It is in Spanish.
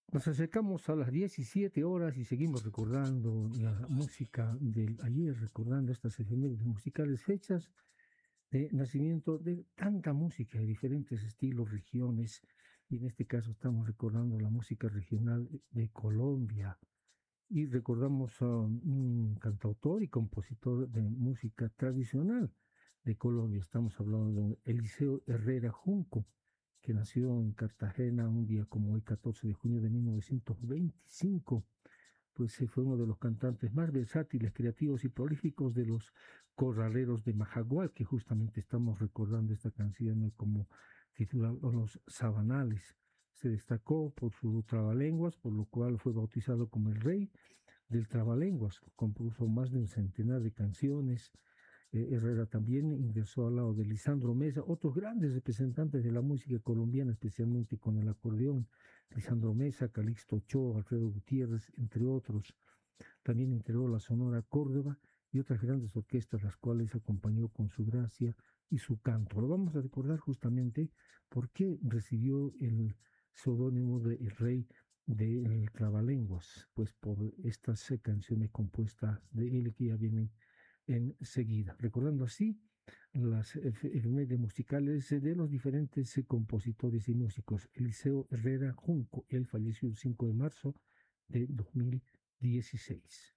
Nos acercamos a las 17 horas y seguimos recordando la música del ayer, recordando estas efemérides musicales, fechas de nacimiento de tanta música de diferentes estilos, regiones, y en este caso estamos recordando la música regional de Colombia. Y recordamos a un cantautor y compositor de música tradicional de Colombia. Estamos hablando de Eliseo Herrera Junco, que nació en Cartagena un día como hoy, 14 de junio de 1925. Pues fue uno de los cantantes más versátiles, creativos y prolíficos de los corraleros de Majagual, que justamente estamos recordando esta canción como titula Los Sabanales. Se destacó por su trabalenguas, por lo cual fue bautizado como el rey del trabalenguas. Compuso más de un centenar de canciones. Herrera también ingresó al lado de Lisandro Mesa, otros grandes representantes de la música colombiana, especialmente con el acordeón. Lisandro Mesa, Calixto Ochoa, Alfredo Gutiérrez, entre otros. También integró la Sonora Córdoba y otras grandes orquestas, las cuales acompañó con su gracia y su canto. Lo vamos a recordar justamente por qué recibió el seudónimo de El Rey del Clavalenguas, pues por estas canciones compuestas de él que ya vienen enseguida, recordando así las efemérides musicales de los diferentes compositores y músicos. Eliseo Herrera Junco, él falleció el 5 de marzo de 2016.